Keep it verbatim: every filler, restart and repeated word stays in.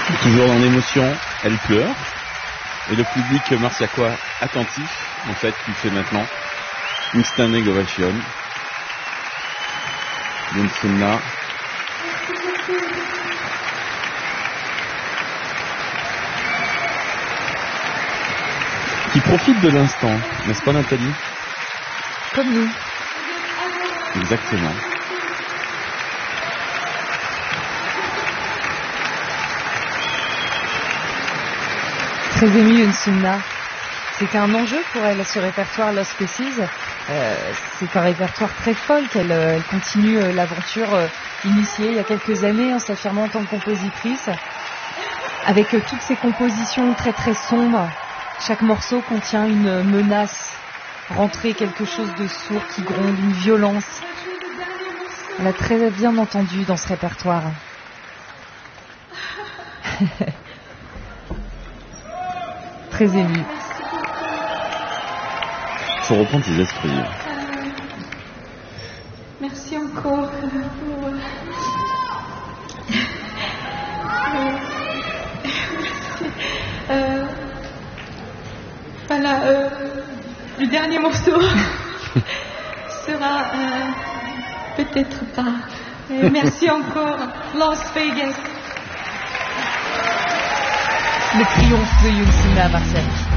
Toujours dans l'émotion, elle pleure. Et le public martiacois attentif, en fait, qui fait maintenant une standing ovation. Yoon Sun-na. Qui profite de l'instant, n'est-ce pas Nathalie? Comme nous. Exactement. Très émue, Yoon Sun-na. C'est un enjeu pour elle, ce répertoire Lost Spaces. Euh, c'est un répertoire très folk. Elle, elle continue euh, l'aventure euh, initiée il y a quelques années en s'affirmant en tant que compositrice. Avec euh, toutes ces compositions très très sombres. Chaque morceau contient une menace, rentrer quelque chose de sourd qui gronde, une violence. On l'a très bien entendu dans ce répertoire. Très ému. Faut reprendre tes esprits. Euh, merci encore pour... euh, voilà, euh, le dernier morceau sera euh, peut-être pas. Et merci encore, Las Vegas. Le triomphe de Yoon Sun-na, Martial.